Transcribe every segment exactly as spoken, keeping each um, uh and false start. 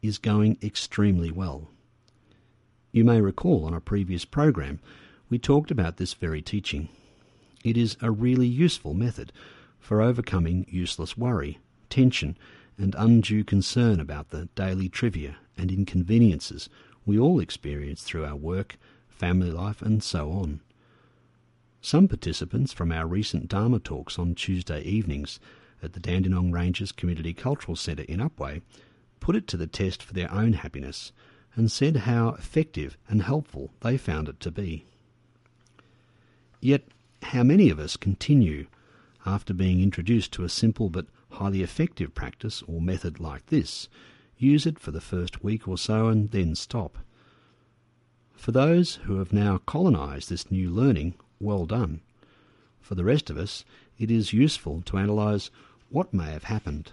is going extremely well. You may recall on a previous program we talked about this very teaching. It is a really useful method for overcoming useless worry, tension and undue concern about the daily trivia and inconveniences we all experience through our work, family life and so on. Some participants from our recent Dharma talks on Tuesday evenings at the Dandenong Ranges Community Cultural Centre in Upwey put it to the test for their own happiness and said how effective and helpful they found it to be. Yet, how many of us continue, after being introduced to a simple but highly effective practice or method like this, use it for the first week or so and then stop? For those who have now colonised this new learning, well done. For the rest of us, it is useful to analyse what may have happened.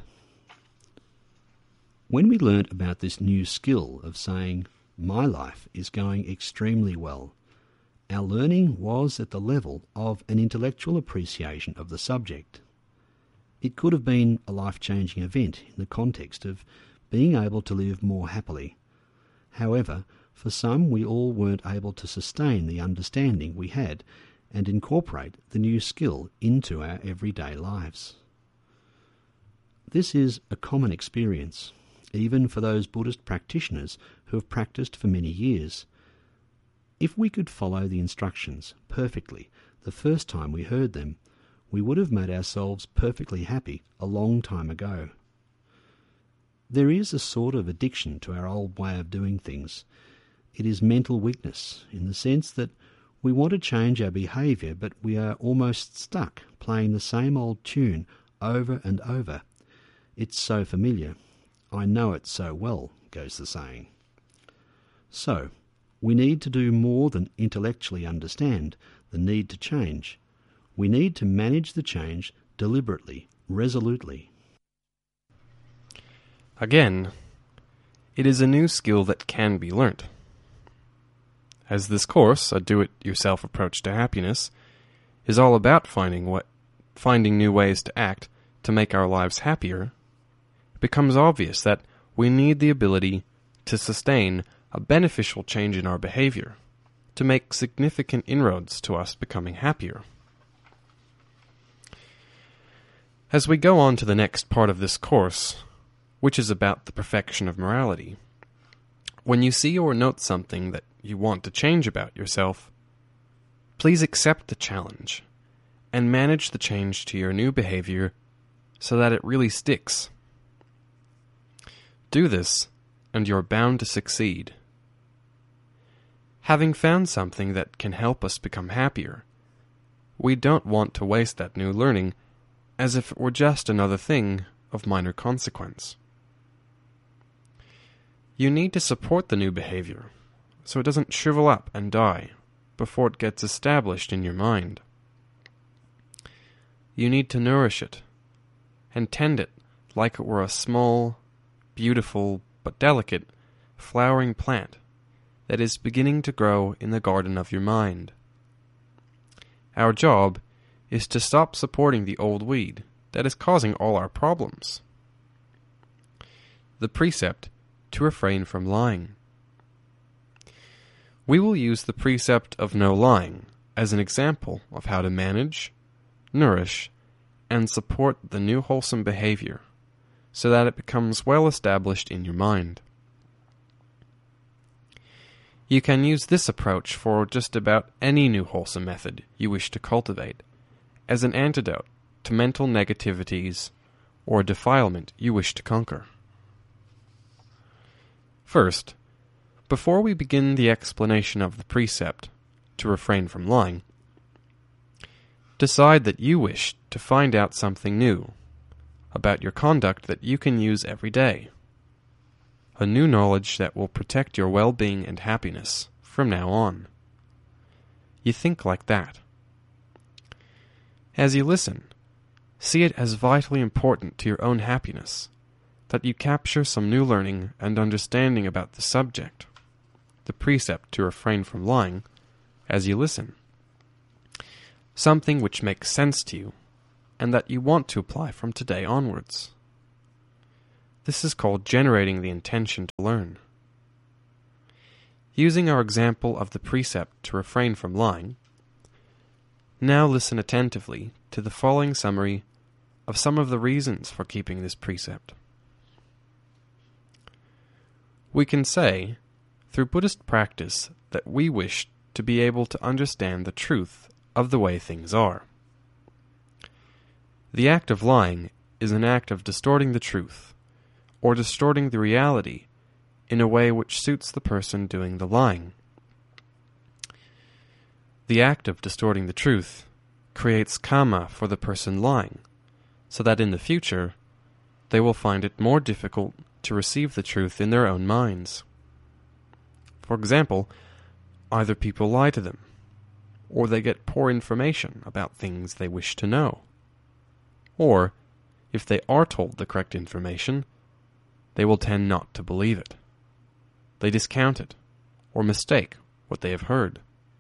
When we learnt about this new skill of saying, "My life is going extremely well," our learning was at the level of an intellectual appreciation of the subject. It could have been a life-changing event in the context of being able to live more happily. However, for some we all weren't able to sustain the understanding we had and incorporate the new skill into our everyday lives. This is a common experience, even for those Buddhist practitioners who have practiced for many years. If we could follow the instructions perfectly the first time we heard them, we would have made ourselves perfectly happy a long time ago. There is a sort of addiction to our old way of doing things. It is mental weakness, in the sense that we want to change our behaviour, but we are almost stuck playing the same old tune over and over. It's so familiar. I know it so well, goes the saying. So, we need to do more than intellectually understand the need to change. We need to manage the change deliberately, resolutely. Again, it is a new skill that can be learnt. As this course, a do-it-yourself approach to happiness, is all about finding what, finding new ways to act to make our lives happier, it becomes obvious that we need the ability to sustain a beneficial change in our behavior, to make significant inroads to us becoming happier. As we go on to the next part of this course, which is about the perfection of morality, when you see or note something that you want to change about yourself, please accept the challenge and manage the change to your new behavior so that it really sticks. Do this, and you're bound to succeed. Having found something that can help us become happier, we don't want to waste that new learning as if it were just another thing of minor consequence. You need to support the new behavior so it doesn't shrivel up and die before it gets established in your mind. You need to nourish it and tend it like it were a small, beautiful, but delicate, flowering plant that is beginning to grow in the garden of your mind. Our job is to stop supporting the old weed that is causing all our problems. The precept to refrain from lying. We will use the precept of no lying as an example of how to manage, nourish, and support the new wholesome behavior so that it becomes well established in your mind. You can use this approach for just about any new wholesome method you wish to cultivate as an antidote to mental negativities or defilement you wish to conquer. First, before we begin the explanation of the precept to refrain from lying, decide that you wish to find out something new about your conduct that you can use every day, a new knowledge that will protect your well-being and happiness from now on. You think like that. As you listen, see it as vitally important to your own happiness that you capture some new learning and understanding about the subject, the precept to refrain from lying, as you listen. Something which makes sense to you and that you want to apply from today onwards. This is called generating the intention to learn. Using our example of the precept to refrain from lying, now listen attentively to the following summary of some of the reasons for keeping this precept. We can say, through Buddhist practice, that we wish to be able to understand the truth of the way things are. The act of lying is an act of distorting the truth, or distorting the reality in a way which suits the person doing the lying. The act of distorting the truth creates karma for the person lying, so that in the future they will find it more difficult to receive the truth in their own minds. For example, either people lie to them, or they get poor information about things they wish to know. Or, if they are told the correct information, they will tend not to believe it. They discount it, or mistake what they have heard.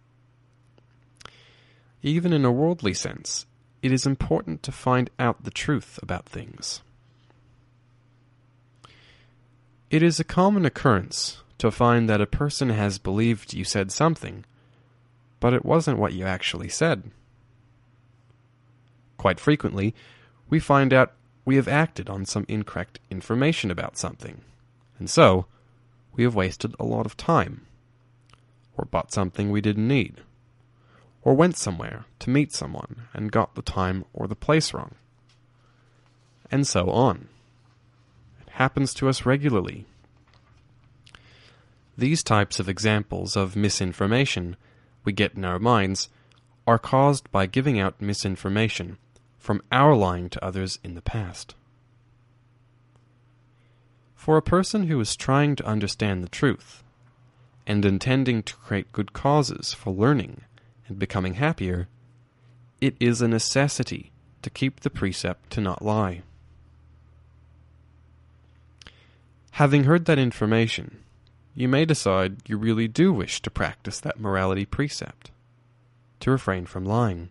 Even in a worldly sense, it is important to find out the truth about things. It is a common occurrence to find that a person has believed you said something, but it wasn't what you actually said. Quite frequently, we find out we have acted on some incorrect information about something, and so we have wasted a lot of time, or bought something we didn't need, or went somewhere to meet someone and got the time or the place wrong, and so on. It happens to us regularly. These types of examples of misinformation we get in our minds are caused by giving out misinformation from our lying to others in the past. For a person who is trying to understand the truth, and intending to create good causes for learning and becoming happier, it is a necessity to keep the precept to not lie. Having heard that information, you may decide you really do wish to practice that morality precept, to refrain from lying.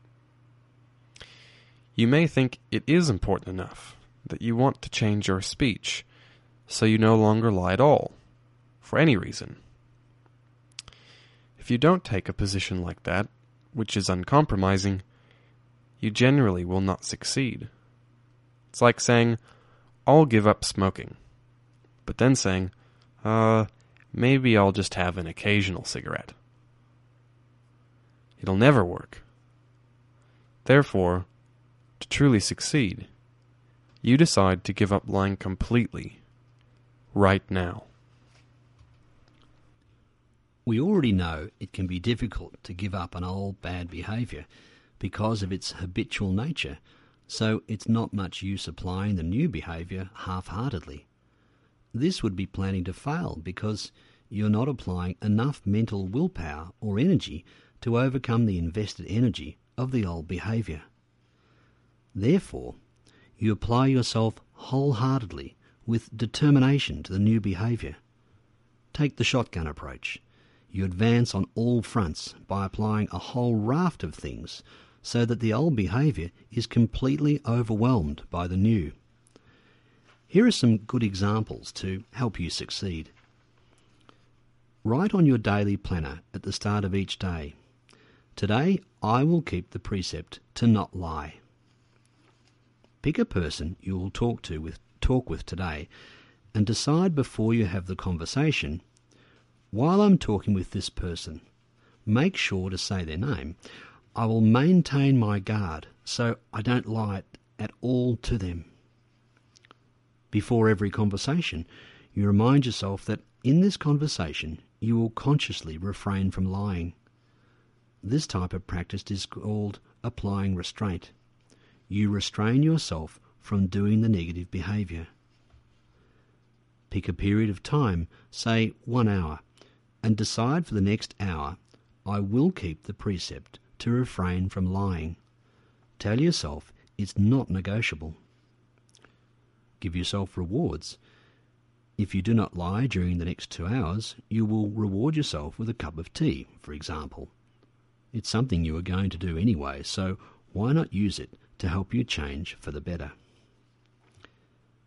You may think it is important enough that you want to change your speech so you no longer lie at all, for any reason. If you don't take a position like that, which is uncompromising, you generally will not succeed. It's like saying, I'll give up smoking, but then saying, uh, maybe I'll just have an occasional cigarette. It'll never work. Therefore, to truly succeed, you decide to give up lying completely, right now. We already know it can be difficult to give up an old bad behaviour because of its habitual nature, so it's not much use applying the new behaviour half-heartedly. This would be planning to fail because you're not applying enough mental willpower or energy to overcome the invested energy of the old behaviour. Therefore, you apply yourself wholeheartedly with determination to the new behaviour. Take the shotgun approach. You advance on all fronts by applying a whole raft of things so that the old behaviour is completely overwhelmed by the new. Here are some good examples to help you succeed. Write on your daily planner at the start of each day, "Today I will keep the precept to not lie." Pick a person you will talk to with talk with today and decide before you have the conversation, while I'm talking with this person, make sure to say their name. I will maintain my guard so I don't lie at all to them. Before every conversation, you remind yourself that in this conversation you will consciously refrain from lying. This type of practice is called applying restraint. You restrain yourself from doing the negative behaviour. Pick a period of time, say one hour, and decide for the next hour, I will keep the precept to refrain from lying. Tell yourself it's not negotiable. Give yourself rewards. If you do not lie during the next two hours, you will reward yourself with a cup of tea, for example. It's something you are going to do anyway, so why not use it to help you change for the better?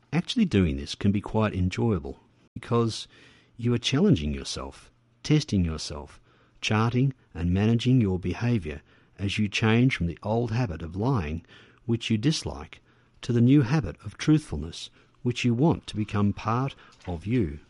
Actually doing this can be quite enjoyable because you are challenging yourself, testing yourself, charting and managing your behaviour as you change from the old habit of lying, which you dislike, to the new habit of truthfulness, which you want to become part of you.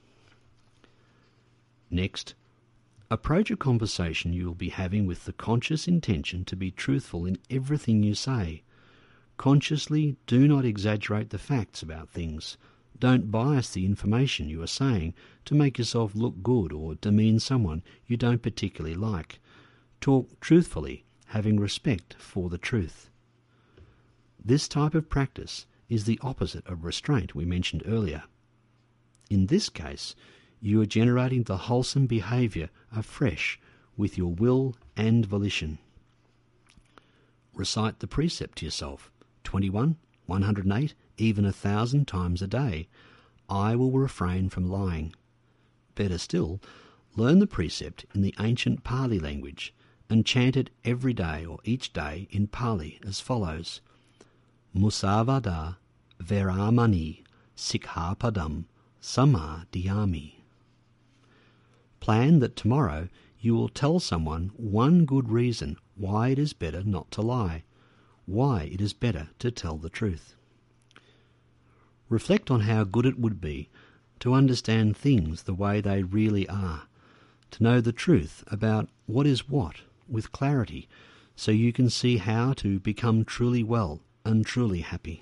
Next, approach a conversation you will be having with the conscious intention to be truthful in everything you say. Consciously do not exaggerate the facts about things. Don't bias the information you are saying to make yourself look good or demean someone you don't particularly like. Talk truthfully, having respect for the truth. This type of practice is the opposite of restraint we mentioned earlier. In this case, you are generating the wholesome behaviour afresh with your will and volition. Recite the precept to yourself, twenty-one, one hundred eight, even a thousand times a day. I will refrain from lying. Better still, learn the precept in the ancient Pali language and chant it every day or each day in Pali as follows. Musavada Veramani Sikkhapadam Samadhiyami. Plan that tomorrow you will tell someone one good reason why it is better not to lie, why it is better to tell the truth. Reflect on how good it would be to understand things the way they really are, to know the truth about what is what with clarity, so you can see how to become truly well and truly happy.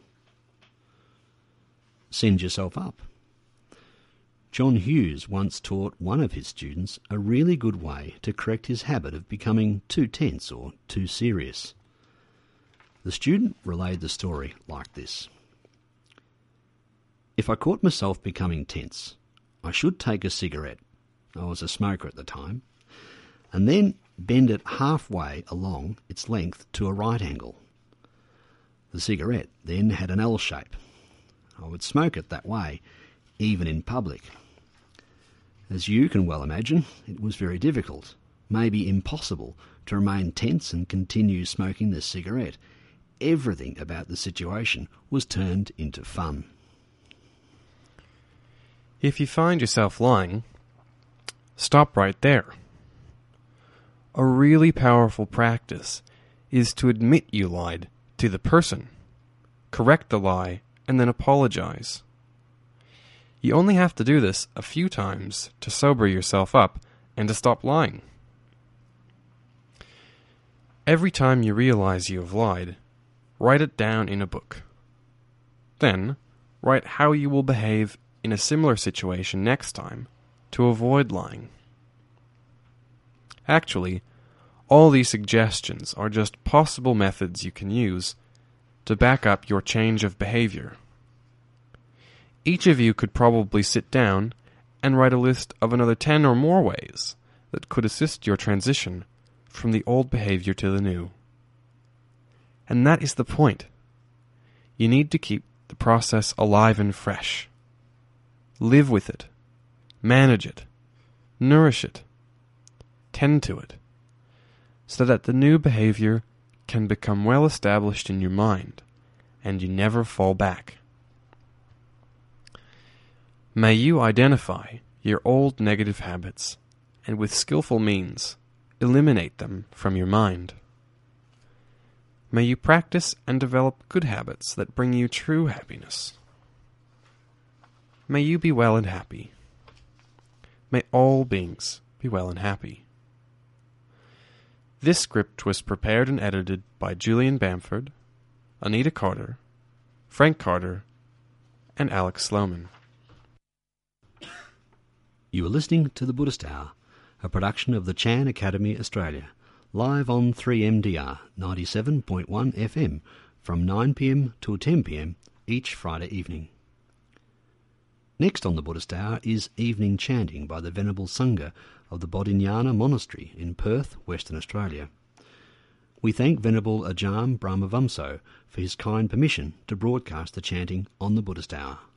Send yourself up. John Hughes once taught one of his students a really good way to correct his habit of becoming too tense or too serious. The student relayed the story like this. If I caught myself becoming tense, I should take a cigarette, I was a smoker at the time, and then bend it halfway along its length to a right angle. The cigarette then had an L shape. I would smoke it that way, even in public. As you can well imagine, it was very difficult, maybe impossible, to remain tense and continue smoking the cigarette. Everything about the situation was turned into fun. If you find yourself lying, stop right there. A really powerful practice is to admit you lied to the person, correct the lie, and then apologize. You only have to do this a few times to sober yourself up and to stop lying. Every time you realize you have lied, write it down in a book. Then, write how you will behave in a similar situation next time to avoid lying. Actually, all these suggestions are just possible methods you can use to back up your change of behavior. Each of you could probably sit down and write a list of another ten or more ways that could assist your transition from the old behavior to the new. And that is the point. You need to keep the process alive and fresh. Live with it. Manage it. Nourish it. Tend to it. So that the new behavior can become well established in your mind and you never fall back. May you identify your old negative habits and with skillful means eliminate them from your mind. May you practice and develop good habits that bring you true happiness. May you be well and happy. May all beings be well and happy. This script was prepared and edited by Julian Bamford, Anita Carter, Frank Carter, and Alex Sloman. You are listening to The Buddhist Hour, a production of the Chan Academy Australia, live on three M D R ninety-seven point one F M from nine p m till ten p m each Friday evening. Next on The Buddhist Hour is evening chanting by the Venerable Sangha of the Bodhinyana Monastery in Perth, Western Australia. We thank Venerable Ajahn Brahmavamso for his kind permission to broadcast the chanting on The Buddhist Hour.